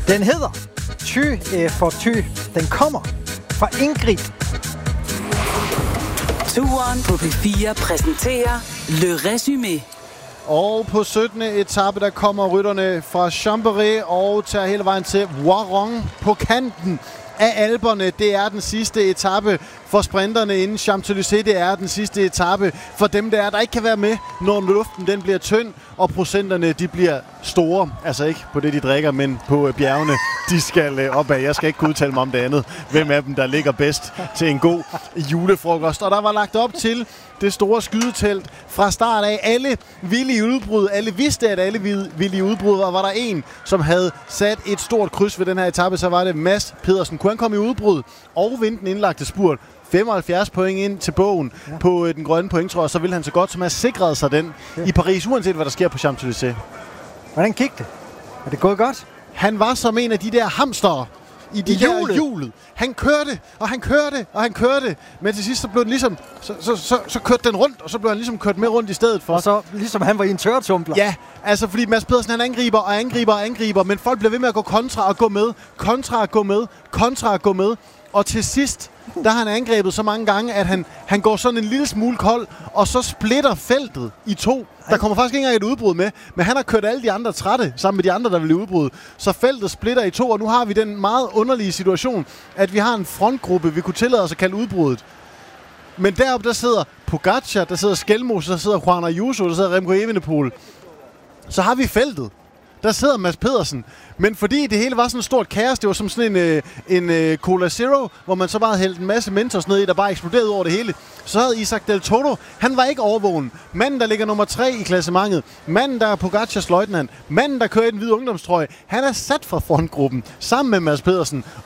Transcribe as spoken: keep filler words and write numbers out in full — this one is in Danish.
Den hedder Ty for Ty. Den kommer fra Ingrid. Turen på P fire præsenterer Le Résumé. Og på syttende etape, der kommer rytterne fra Chambéry og tager hele vejen til Voiron på kanten af Alperne. Det er den sidste etape for sprinterne inden Champs-Élysées. Det er den sidste etape for dem, der, er, der ikke kan være med, når luften den bliver tynd, og procenterne de bliver store. Altså ikke på det, de drikker, men på bjergene. De skal opad. Jeg skal ikke kunne udtale mig om det andet. Hvem af dem, der ligger bedst til en god julefrokost. Og der var lagt op til det store skydetelt fra start af. Alle ville i udbrud. Alle vidste, at alle ville i udbrud. Og var der en, som havde sat et stort kryds ved den her etape, så var det Mads Pedersen. Kunne han komme i udbrud og vinde den indlagte spurt? femoghalvfjerds point ind til bogen ja. på øh, den grønne point, tror jeg, så vil han så godt som have sikret sig den ja. i Paris, uanset hvad der sker på Champs-Élysées. Hvordan gik det? Er det gået godt? Han var som en af de der hamstere i de I her hjulet. hjulet. Han kørte, og han kørte, og han kørte. Men til sidst så blev den ligesom, så, så, så, så kørte den rundt, og så blev han ligesom kørt med rundt i stedet for. Og så ligesom han var i en tørretumbler. Ja, altså fordi Mads Pedersen han angriber og angriber og angriber, men folk bliver ved med at gå kontra og gå med, kontra og gå med, kontra og gå med. Og til sidst, der har han angrebet så mange gange, at han, han går sådan en lille smule kold, og så splitter feltet i to. Der kommer faktisk ikke engang et udbrud med, men han har kørt alle de andre trætte, sammen med de andre, der vil i udbrud. Så feltet splitter i to, og nu har vi den meget underlige situation, at vi har en frontgruppe, vi kunne tillade os at kalde udbruddet. Men deroppe, der sidder Pogacar, der sidder Skelmos, der sidder Juan Ayuso, der sidder Remco Evenepoel. Så har vi feltet. Der sidder Mads Pedersen. Men fordi det hele var sådan et stort kaos, det var som sådan en, en, en Cola Zero, hvor man så bare havde hældt en masse Mentos ned i, der bare eksploderede over det hele. Så havde Isaac Del Toro, han var ikke overvågen. Manden, der ligger nummer tre i klassementet. Manden, der er Pogacars løjtnant. Manden, der kører i den hvide ungdomstrøje. Han er sat fra frontgruppen sammen med Mads Pedersen.